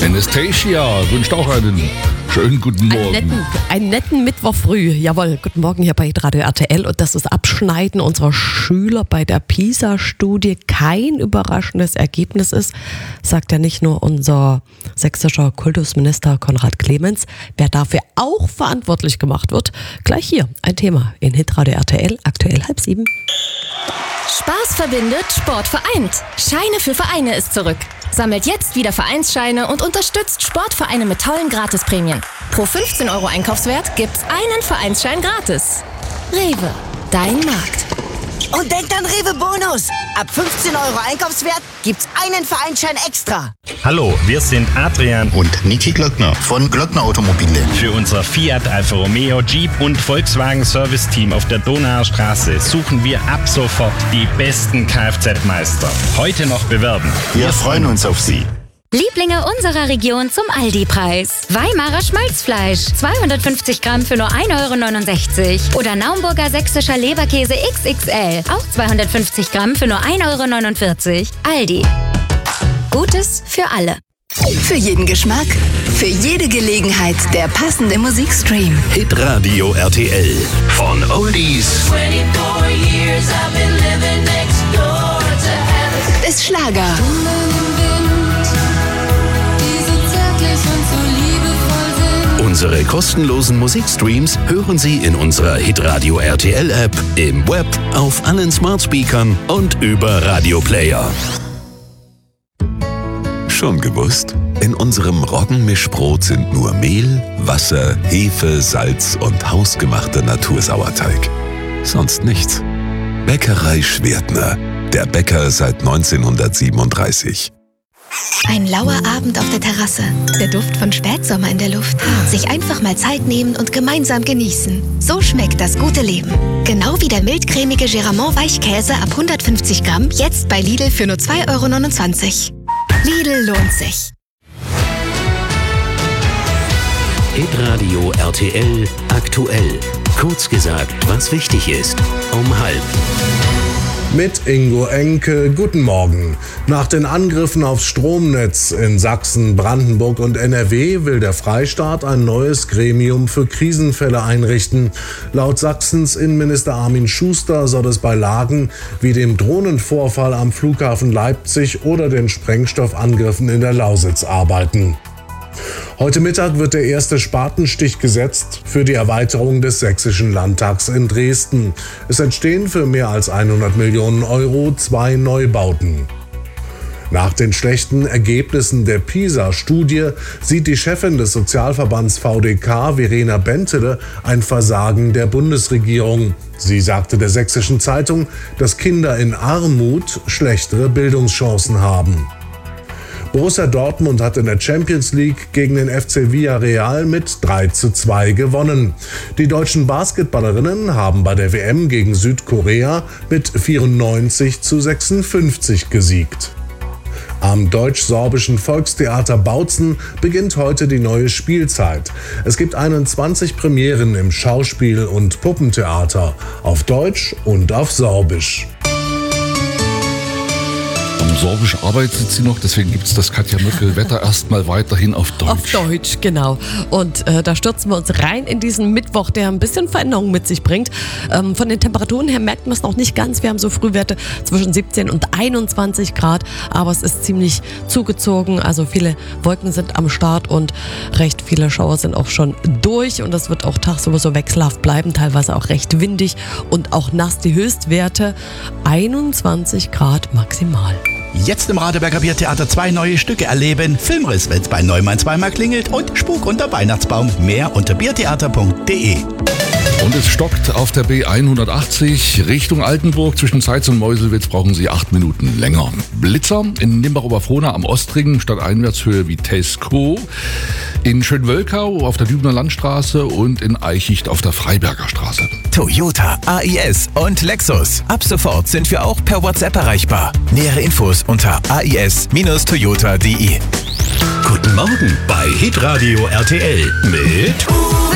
Anastasia wünscht auch einen schönen guten Morgen. Einen netten Mittwoch früh. Jawohl, guten Morgen hier bei Radio RTL. Und das ist Abschneiden unserer Schüler bei der PISA-Studie kein überraschendes Ergebnis ist, sagt ja nicht nur unser sächsischer Kultusminister Konrad Clemens. Wer dafür auch verantwortlich gemacht wird, gleich hier ein Thema in Hitradio RTL, aktuell 6:30. Spaß verbindet, Sport vereint. Scheine für Vereine ist zurück. Sammelt jetzt wieder Vereinsscheine und unterstützt Sportvereine mit tollen Gratisprämien. Pro 15 € Einkaufswert gibt's einen Vereinsschein gratis. Rewe, dein Markt. Und denkt an Rewe Bonus. Ab 15 € Einkaufswert gibt's einen Vereinsschein extra. Hallo, wir sind Adrian und Niki Glöckner von Glöckner Automobile. Für unser Fiat, Alfa Romeo, Jeep und Volkswagen Service Team auf der Donauer Straße suchen wir ab sofort die besten Kfz-Meister. Heute noch bewerben. Wir freuen uns auf Sie. Lieblinge unserer Region zum Aldi-Preis. Weimarer Schmalzfleisch, 250 Gramm für nur 1,69 € Oder Naumburger sächsischer Leberkäse XXL, auch 250 Gramm für nur 1,49 €. Aldi. Gutes für alle. Für jeden Geschmack, für jede Gelegenheit der passende Musikstream. Hitradio RTL. Von Oldies Bis Schlager. Unsere kostenlosen Musikstreams hören Sie in unserer Hitradio RTL App, im Web, auf allen Smartspeakern und über Radioplayer. Schon gewusst? In unserem Roggenmischbrot sind nur Mehl, Wasser, Hefe, Salz und hausgemachter Natursauerteig. Sonst nichts. Bäckerei Schwertner. Der Bäcker seit 1937. Ein lauer Abend auf der Terrasse. Der Duft von Spätsommer in der Luft. Sich einfach mal Zeit nehmen und gemeinsam genießen. So schmeckt das gute Leben. Genau wie der mildcremige Geramont Weichkäse ab 150 Gramm. Jetzt bei Lidl für nur 2,29 €. Lidl lohnt sich. Hitradio RTL aktuell. Kurz gesagt, was wichtig ist. Um 12:30. Mit Ingo Enke, guten Morgen. Nach den Angriffen aufs Stromnetz in Sachsen, Brandenburg und NRW will der Freistaat ein neues Gremium für Krisenfälle einrichten. Laut Sachsens Innenminister Armin Schuster soll es bei Lagen wie dem Drohnenvorfall am Flughafen Leipzig oder den Sprengstoffangriffen in der Lausitz arbeiten. Heute Mittag wird der erste Spatenstich gesetzt für die Erweiterung des Sächsischen Landtags in Dresden. Es entstehen für mehr als 100 Millionen € 2 Neubauten. Nach den schlechten Ergebnissen der PISA-Studie sieht die Chefin des Sozialverbands VDK, Verena Bentele, ein Versagen der Bundesregierung. Sie sagte der Sächsischen Zeitung, dass Kinder in Armut schlechtere Bildungschancen haben. Borussia Dortmund hat in der Champions League gegen den FC Villarreal mit 3:2 gewonnen. Die deutschen Basketballerinnen haben bei der WM gegen Südkorea mit 94:56 gesiegt. Am deutsch-sorbischen Volkstheater Bautzen beginnt heute die neue Spielzeit. Es gibt 21 Premieren im Schauspiel- und Puppentheater, auf Deutsch und auf Sorbisch. Sorbisch arbeitet sie noch, deswegen gibt es das Katja Möckel-Wetter erstmal weiterhin auf Deutsch. Auf Deutsch, genau. Und da stürzen wir uns rein in diesen Mittwoch, der ein bisschen Veränderung mit sich bringt. Von den Temperaturen her merkt man es noch nicht ganz. Wir haben so Frühwerte zwischen 17 und 21 Grad, aber es ist ziemlich zugezogen. Also viele Wolken sind am Start und recht viele Schauer sind auch schon durch. Und das wird auch tagsüber so wechselhaft bleiben, teilweise auch recht windig und auch nass. Die Höchstwerte 21 Grad maximal. Jetzt im Radeberger Biertheater 2 neue Stücke erleben. Filmriss, wenn's bei Neumann zweimal klingelt und Spuk unter Weihnachtsbaum. Mehr unter biertheater.de. Und es stockt auf der B180 Richtung Altenburg. Zwischen Zeitz und Meuselwitz brauchen Sie 8 Minuten länger. Blitzer in Limbach-Oberfrohna am Ostring statt Einwärtshöhe wie Tesco. In Schönwölkau auf der Dübener Landstraße und in Eichicht auf der Freiberger Straße. Toyota, AIS und Lexus. Ab sofort sind wir auch per WhatsApp erreichbar. Nähere Infos unter ais-toyota.de. Guten Morgen bei Hitradio RTL mit